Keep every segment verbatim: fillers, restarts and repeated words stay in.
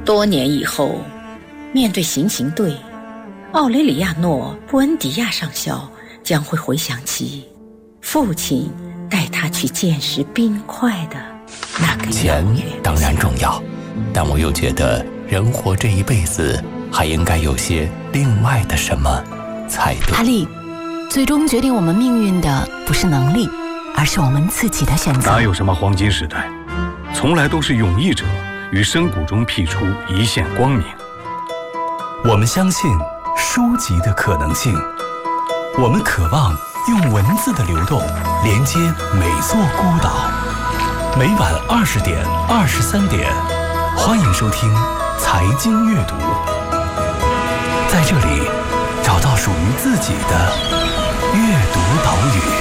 多年以后，面对行刑队，奥雷里亚诺·布恩迪亚上校将会回想起父亲带他去见识冰块的那个钱当然重要，但我又觉得人活这一辈子还应该有些另外的什么才对。 阿丽，最终决定我们命运的不是能力，而是我们自己的选择。 哪有什么黄金时代，从来都是勇毅者于深谷中辟出一线光明。 我们相信书籍的可能性，我们渴望用文字的流动连接每座孤岛。每晚二十点、二十三点，欢迎收听财经阅读，在这里找到属于自己的阅读岛屿。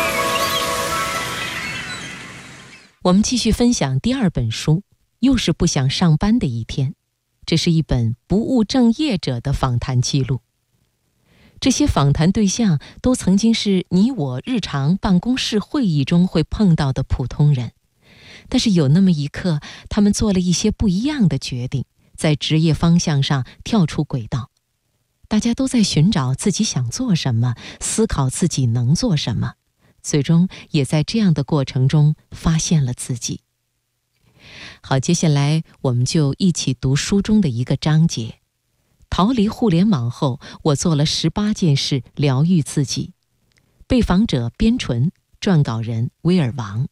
我们继续分享第二本书，又是不想上班的一天。这是一本不务正业者的访谈记录。这些访谈对象都曾经是你我日常办公室会议中会碰到的普通人，但是有那么一刻，他们做了一些不一样的决定，在职业方向上跳出轨道。大家都在寻找自己想做什么，思考自己能做什么，最终也在这样的过程中发现了自己。好，接下来我们就一起读书中的一个章节。逃离互联网后，我做了十八件事疗愈自己。被访者边纯，撰稿人威尔王。